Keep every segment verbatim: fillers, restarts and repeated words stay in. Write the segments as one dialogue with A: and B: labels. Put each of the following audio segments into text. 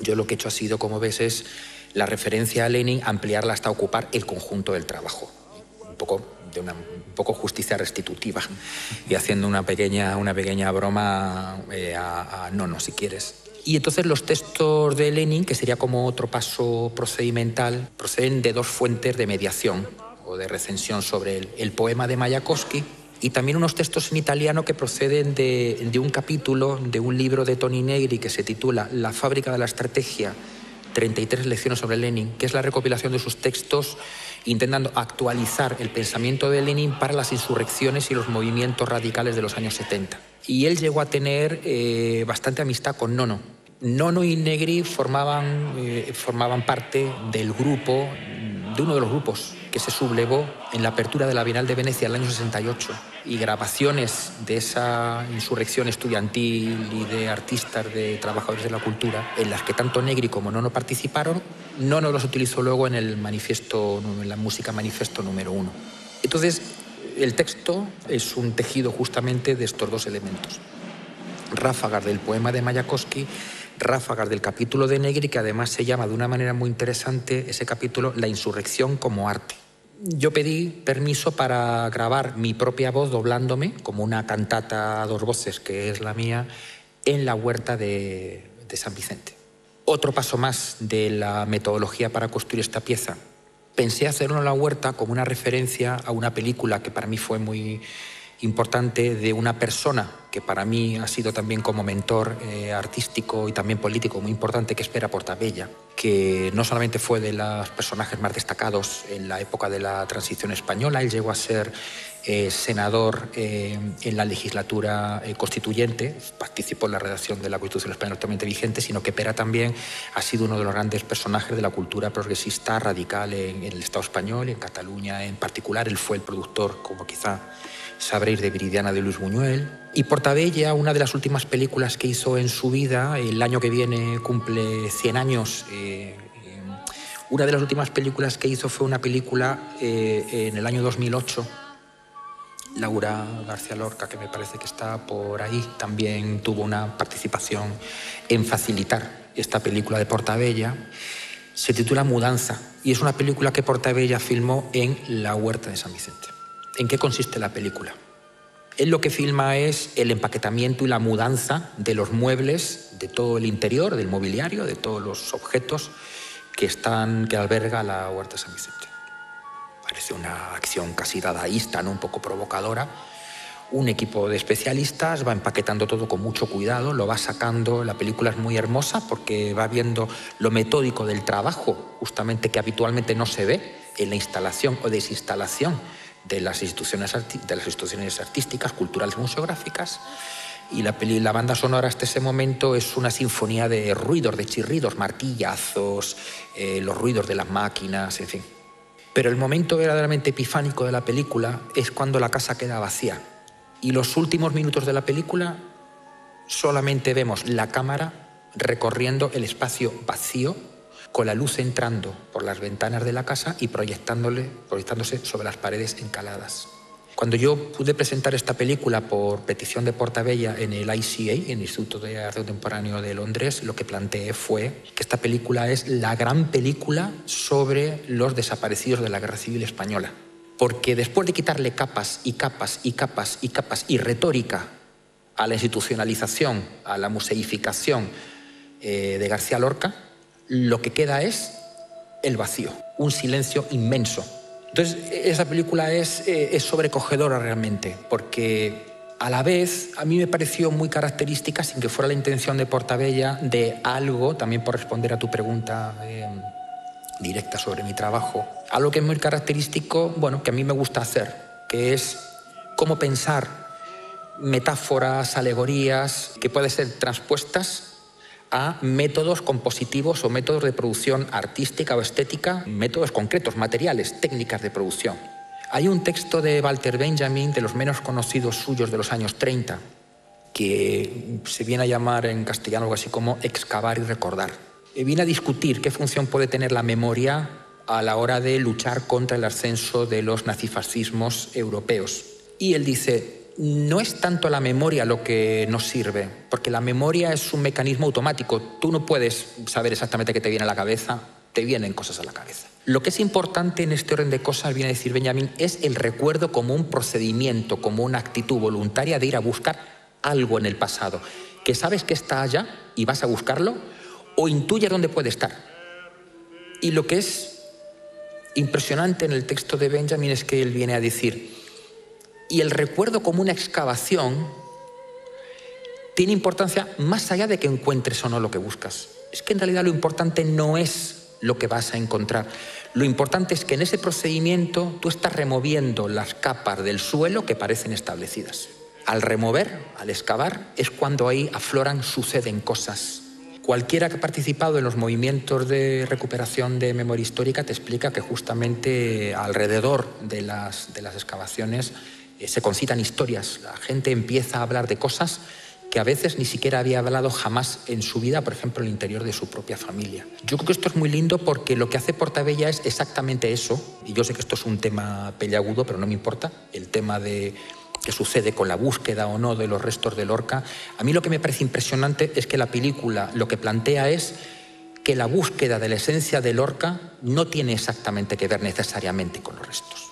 A: Yo lo que he hecho ha sido, como ves, es la referencia a Lenin, ampliarla hasta ocupar el conjunto del trabajo. Un poco de una un poco justicia restitutiva y haciendo una pequeña, una pequeña broma eh, a, a Nono, si quieres. Y entonces los textos de Lenin, que sería como otro paso procedimental, proceden de dos fuentes de mediación o de recensión sobre él. El poema de Mayakovsky y también unos textos en italiano que proceden de, de un capítulo de un libro de Toni Negri que se titula La fábrica de la estrategia, treinta y tres lecciones sobre Lenin, que es la recopilación de sus textos intentando actualizar el pensamiento de Lenin para las insurrecciones y los movimientos radicales de los años setenta. Y él llegó a tener eh, bastante amistad con Nono. Nono y Negri formaban, eh, formaban parte del grupo, de uno de los grupos que se sublevó en la apertura de la Bienal de Venecia en el año sesenta y ocho, y grabaciones de esa insurrección estudiantil y de artistas, de trabajadores de la cultura, en las que tanto Negri como Nono participaron. Nono los utilizó luego en el manifiesto, en la música manifiesto número uno. Entonces, el texto es un tejido justamente de estos dos elementos. Ráfagas del poema de Mayakovsky, ráfagas del capítulo de Negri, que además se llama de una manera muy interesante ese capítulo La insurrección como arte. Yo pedí permiso para grabar mi propia voz doblándome, como una cantata a dos voces, que es la mía, en la huerta de, de San Vicente. Otro paso más de la metodología para construir esta pieza. Pensé hacerlo en la huerta como una referencia a una película que para mí fue muy importante, de una persona que para mí ha sido también como mentor eh, artístico y también político muy importante, que es Pere Portabella, que no solamente fue de los personajes más destacados en la época de la transición española, él llegó a ser eh, senador eh, en la legislatura eh, constituyente, participó en la redacción de la Constitución española actualmente vigente, sino que Pere también ha sido uno de los grandes personajes de la cultura progresista radical en, en el Estado español y en Cataluña en particular. Él fue el productor, como quizá sabréis, de Viridiana de Luis Buñuel. Y Portabella, una de las últimas películas que hizo en su vida, el año que viene cumple cien años, eh, eh, una de las últimas películas que hizo fue una película eh, en el año dos mil ocho. Laura García Lorca, que me parece que está por ahí, también tuvo una participación en facilitar esta película de Portabella. Se titula Mudanza y es una película que Portabella filmó en la huerta de San Vicente. ¿En qué consiste la película? Él lo que filma es el empaquetamiento y la mudanza de los muebles, de todo el interior, del mobiliario, de todos los objetos que, están, que alberga la huerta de San Vicente. Parece una acción casi dadaísta, ¿no? Un poco provocadora. Un equipo de especialistas va empaquetando todo con mucho cuidado, lo va sacando. La película es muy hermosa porque va viendo lo metódico del trabajo, justamente que habitualmente no se ve en la instalación o desinstalación de las instituciones, de las instituciones artísticas, culturales, museográficas. Y la, peli, la banda sonora hasta ese momento es una sinfonía de ruidos, de chirridos, martillazos, eh, los ruidos de las máquinas, en fin. Pero el momento verdaderamente epifánico de la película es cuando la casa queda vacía. Y los últimos minutos de la película solamente vemos la cámara recorriendo el espacio vacío, con la luz entrando por las ventanas de la casa y proyectándole, proyectándose sobre las paredes encaladas. Cuando yo pude presentar esta película por petición de Portabella en el I C A, en el Instituto de Arte Contemporáneo de Londres, lo que planteé fue que esta película es la gran película sobre los desaparecidos de la Guerra Civil Española. Porque después de quitarle capas y capas y capas y capas y retórica a la institucionalización, a la museificación eh, de García Lorca, lo que queda es el vacío, un silencio inmenso. Entonces, esa película es, eh, es sobrecogedora realmente, porque a la vez a mí me pareció muy característica, sin que fuera la intención de Portabella, de algo, también por responder a tu pregunta eh, directa sobre mi trabajo, algo que es muy característico, bueno, que a mí me gusta hacer, que es cómo pensar metáforas, alegorías, que pueden ser transpuestas a métodos compositivos o métodos de producción artística o estética, métodos concretos, materiales, técnicas de producción. Hay un texto de Walter Benjamin, de los menos conocidos suyos de los años treinta, que se viene a llamar en castellano algo así como excavar y recordar. Viene a discutir qué función puede tener la memoria a la hora de luchar contra el ascenso de los nazifascismos europeos. Y él dice, no es tanto la memoria lo que nos sirve, porque la memoria es un mecanismo automático. Tú no puedes saber exactamente qué te viene a la cabeza, te vienen cosas a la cabeza. Lo que es importante en este orden de cosas, viene a decir Benjamin, es el recuerdo como un procedimiento, como una actitud voluntaria de ir a buscar algo en el pasado, que sabes que está allá y vas a buscarlo, o intuyes dónde puede estar. Y lo que es impresionante en el texto de Benjamin es que él viene a decir, y el recuerdo como una excavación tiene importancia más allá de que encuentres o no lo que buscas. Es que en realidad lo importante no es lo que vas a encontrar. Lo importante es que en ese procedimiento tú estás removiendo las capas del suelo que parecen establecidas. Al remover, al excavar, es cuando ahí afloran, suceden cosas. Cualquiera que ha participado en los movimientos de recuperación de memoria histórica te explica que justamente alrededor de las, de las excavaciones eh, se concitan historias. La gente empieza a hablar de cosas que a veces ni siquiera había hablado jamás en su vida, por ejemplo, en el interior de su propia familia. Yo creo que esto es muy lindo porque lo que hace Portabella es exactamente eso, y yo sé que esto es un tema peliagudo, pero no me importa, el tema de qué sucede con la búsqueda o no de los restos de Lorca. A mí lo que me parece impresionante es que la película lo que plantea es que la búsqueda de la esencia de Lorca no tiene exactamente que ver necesariamente con los restos.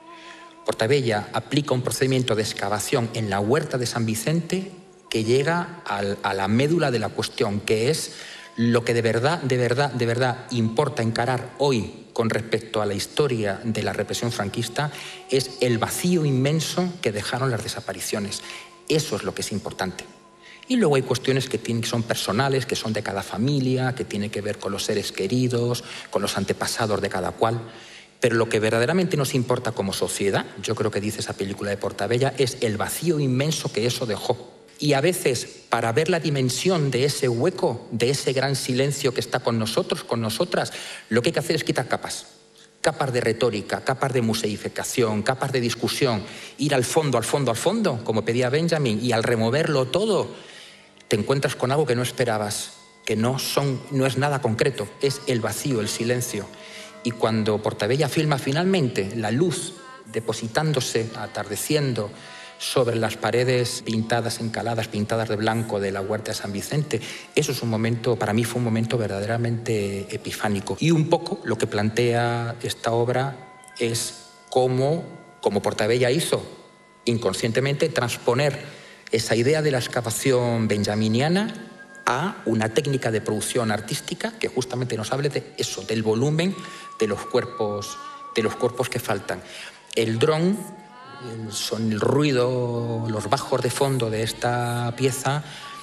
A: Portabella aplica un procedimiento de excavación en la huerta de San Vicente que llega al, a la médula de la cuestión, que es lo que de verdad, de verdad, de verdad importa encarar hoy con respecto a la historia de la represión franquista, es el vacío inmenso que dejaron las desapariciones. Eso es lo que es importante. Y luego hay cuestiones que, tienen, que son personales, que son de cada familia, que tienen que ver con los seres queridos, con los antepasados de cada cual. Pero lo que verdaderamente nos importa como sociedad, yo creo que dice esa película de Portabella, es el vacío inmenso que eso dejó. Y a veces, para ver la dimensión de ese hueco, de ese gran silencio que está con nosotros, con nosotras, lo que hay que hacer es quitar capas. Capas de retórica, capas de museificación, capas de discusión, ir al fondo, al fondo, al fondo, como pedía Benjamin, y al removerlo todo, te encuentras con algo que no esperabas, que no, son, no es nada concreto, es el vacío, el silencio. Y cuando Portabella filma finalmente la luz depositándose, atardeciendo, sobre las paredes pintadas, encaladas, pintadas de blanco de la huerta de San Vicente. Eso es un momento, para mí fue un momento verdaderamente epifánico. Y un poco lo que plantea esta obra es cómo, como Portabella hizo inconscientemente, transponer esa idea de la excavación benjaminiana a una técnica de producción artística que justamente nos hable de eso, del volumen de los cuerpos, de los cuerpos que faltan. El dron, El, son el ruido, los bajos de fondo de esta pieza,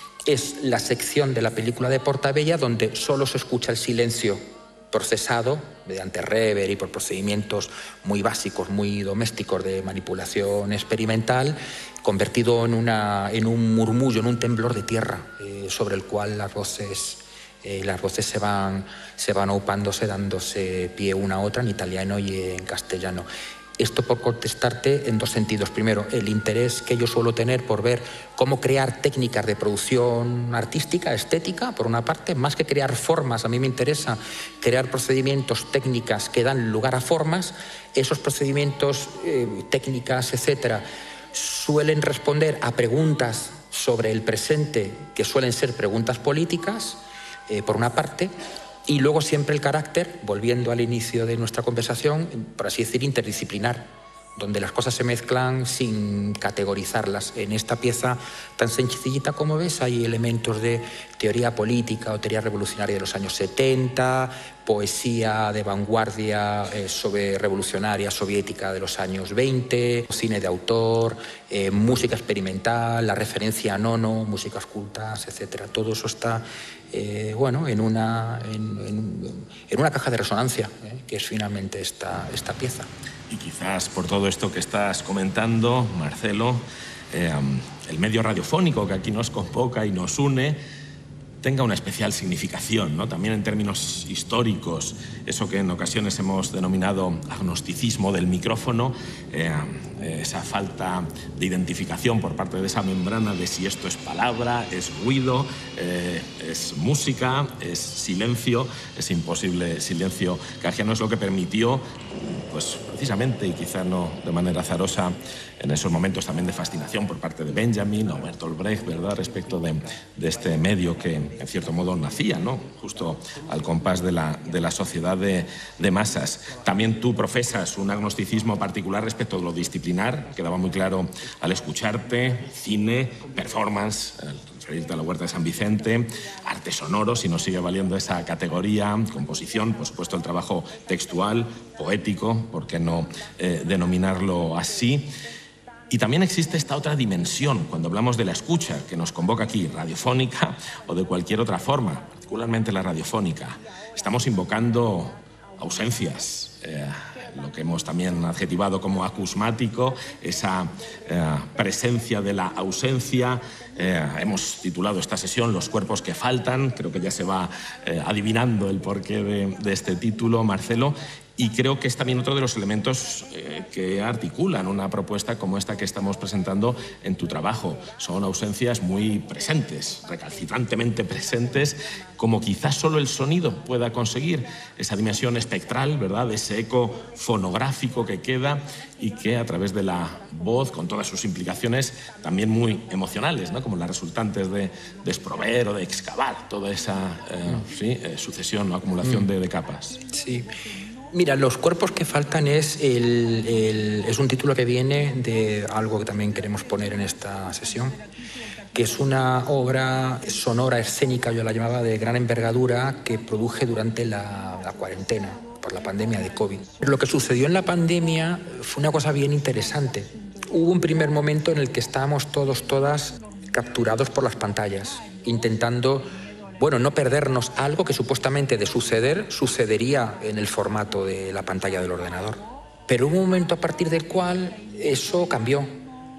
A: es la sección de la película de Portabella donde solo se escucha el silencio procesado mediante reverb y por procedimientos muy básicos, muy domésticos de manipulación experimental, convertido en, una, en un murmullo, en un temblor de tierra, eh, sobre el cual las voces, eh, las voces se van, se van aupándose, dándose pie una a otra en italiano y en castellano. Esto por contestarte en dos sentidos. Primero, el interés que yo suelo tener por ver cómo crear técnicas de producción artística, estética, por una parte, más que crear formas. A mí me interesa crear procedimientos, técnicas que dan lugar a formas. Esos procedimientos, eh, técnicas, etcétera, suelen responder a preguntas sobre el presente que suelen ser preguntas políticas, eh, por una parte. Y luego siempre el carácter, volviendo al inicio de nuestra conversación, por así decir, interdisciplinar, donde las cosas se mezclan sin categorizarlas. En esta pieza tan sencillita como ves hay elementos de teoría política o teoría revolucionaria de los años setenta, poesía de vanguardia eh, sobre revolucionaria soviética de los años veinte, cine de autor, eh, música experimental, la referencia a Nono, músicas cultas, etcétera. Todo eso está eh, bueno, en una, en, en, en una caja de resonancia, eh, que es finalmente esta, esta pieza.
B: Y quizás por todo esto que estás comentando, Marcelo, eh, el medio radiofónico que aquí nos convoca y nos une, tenga una especial significación, ¿no? También en términos históricos, eso que en ocasiones hemos denominado agnosticismo del micrófono, eh, esa falta de identificación por parte de esa membrana de si esto es palabra, es ruido, eh, es música, es silencio, ese imposible silencio kantiano es lo que permitió, pues precisamente, y quizá no de manera azarosa, en esos momentos también de fascinación por parte de Benjamin o Bertolt Brecht, ¿verdad?, respecto de, de este medio que en cierto modo nacía, ¿no?, justo al compás de la, de la sociedad de, de masas. También tú profesas un agnosticismo particular respecto de lo disciplinar, quedaba muy claro al escucharte: cine, performance, referirte a la Huerta de San Vicente, arte sonoro, si nos sigue valiendo esa categoría, composición, por supuesto el trabajo textual, poético, ¿por qué no eh, denominarlo así? Y también existe esta otra dimensión cuando hablamos de la escucha que nos convoca aquí, radiofónica o de cualquier otra forma, particularmente la radiofónica. Estamos invocando ausencias, eh, lo que hemos también adjetivado como acusmático, esa eh, presencia de la ausencia. Eh, hemos titulado esta sesión Los cuerpos que faltan, creo que ya se va eh, adivinando el porqué de, de este título, Marcelo. Y creo que es también otro de los elementos eh, que articulan una propuesta como esta que estamos presentando en tu trabajo. Son ausencias muy presentes, recalcitrantemente presentes, como quizás solo el sonido pueda conseguir. Esa dimensión espectral, ¿verdad?, ese eco fonográfico que queda y que a través de la voz, con todas sus implicaciones también muy emocionales, ¿no?, como las resultantes de desprover o de excavar toda esa eh, sí, eh, sucesión o acumulación mm. de, de capas.
A: Sí. Mira, Los cuerpos que faltan es, el, el, es un título que viene de algo que también queremos poner en esta sesión, que es una obra sonora, escénica, yo la llamaba, de gran envergadura, que produje durante la, la cuarentena, por la pandemia de COVID. Lo que sucedió en la pandemia fue una cosa bien interesante. Hubo un primer momento en el que estábamos todos, todas capturados por las pantallas, intentando... Bueno, no perdernos algo que supuestamente de suceder, sucedería en el formato de la pantalla del ordenador. Pero hubo un momento a partir del cual eso cambió,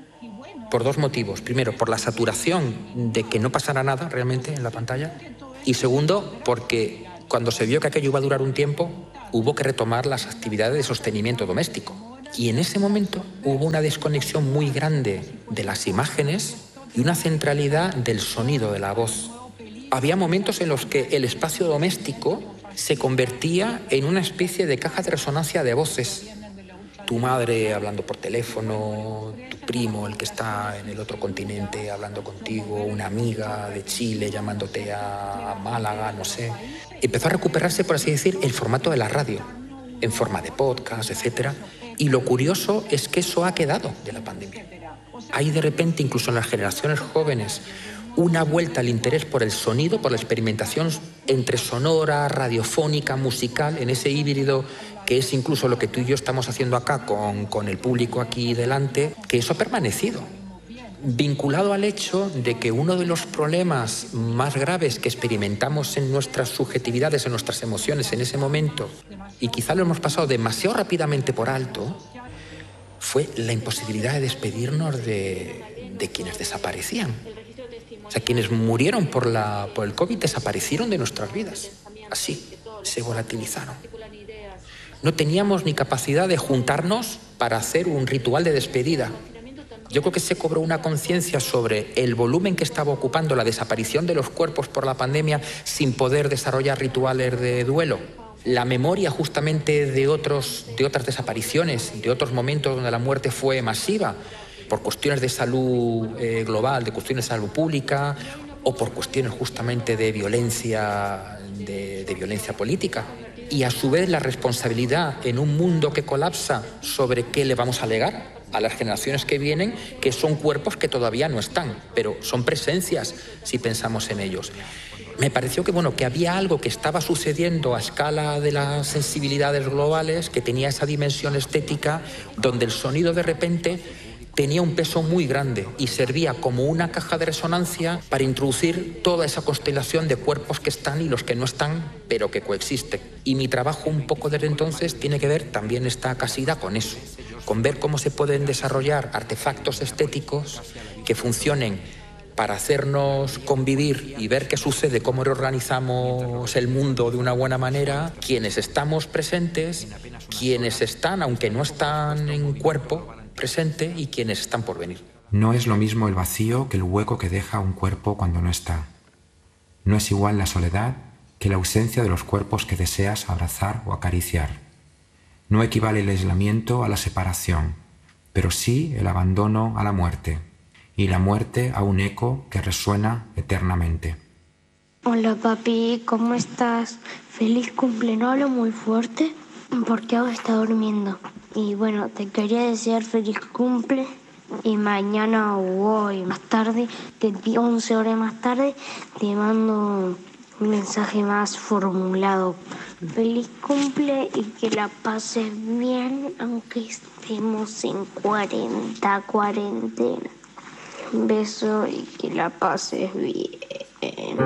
A: por dos motivos. Primero, por la saturación de que no pasara nada realmente en la pantalla. Y segundo, porque cuando se vio que aquello iba a durar un tiempo, hubo que retomar las actividades de sostenimiento doméstico. Y en ese momento hubo una desconexión muy grande de las imágenes y una centralidad del sonido, de la voz. Había momentos en los que el espacio doméstico se convertía en una especie de caja de resonancia de voces. Tu madre hablando por teléfono, tu primo, el que está en el otro continente, hablando contigo, una amiga de Chile llamándote a Málaga, no sé. Empezó a recuperarse, por así decir, el formato de la radio, en forma de podcast, etcétera. Y lo curioso es que eso ha quedado de la pandemia. Hay de repente, incluso en las generaciones jóvenes, una vuelta al interés por el sonido, por la experimentación entre sonora, radiofónica, musical, en ese híbrido que es incluso lo que tú y yo estamos haciendo acá con, con el público aquí delante, que eso ha permanecido. Vinculado al hecho de que uno de los problemas más graves que experimentamos en nuestras subjetividades, en nuestras emociones en ese momento, y quizá lo hemos pasado demasiado rápidamente por alto, fue la imposibilidad de despedirnos de, de quienes desaparecían. O sea, quienes murieron por, la, por el COVID desaparecieron de nuestras vidas. Así, se volatilizaron. No teníamos ni capacidad de juntarnos para hacer un ritual de despedida. Yo creo que se cobró una conciencia sobre el volumen que estaba ocupando la desaparición de los cuerpos por la pandemia sin poder desarrollar rituales de duelo. La memoria justamente de, otros, de otras desapariciones, de otros momentos donde la muerte fue masiva, por cuestiones de salud eh, global, de cuestiones de salud pública o por cuestiones justamente de violencia, de, de violencia política. Y a su vez la responsabilidad en un mundo que colapsa sobre qué le vamos a legar a las generaciones que vienen, que son cuerpos que todavía no están, pero son presencias si pensamos en ellos. Me pareció que, bueno, que había algo que estaba sucediendo a escala de las sensibilidades globales, que tenía esa dimensión estética, donde el sonido de repente tenía un peso muy grande y servía como una caja de resonancia para introducir toda esa constelación de cuerpos que están y los que no están, pero que coexisten. Y mi trabajo un poco desde entonces tiene que ver también esta casida con eso, con ver cómo se pueden desarrollar artefactos estéticos que funcionen para hacernos convivir y ver qué sucede, cómo reorganizamos el mundo de una buena manera, quienes estamos presentes, quienes están, aunque no están en cuerpo presente, y quienes están por venir.
C: No es lo mismo el vacío que el hueco que deja un cuerpo cuando no está. No es igual la soledad que la ausencia de los cuerpos que deseas abrazar o acariciar. No equivale el aislamiento a la separación, pero sí el abandono a la muerte, y la muerte a un eco que resuena eternamente.
D: Hola papi, ¿cómo estás? Feliz cumple, no hablo muy fuerte porque ahora está durmiendo. Y bueno, te quería desear feliz cumple y mañana o hoy más tarde, de once horas más tarde, te mando un mensaje más formulado. Feliz cumple y que la pases bien, aunque estemos en cuarenta, cuarentena. Un beso y que la pases bien.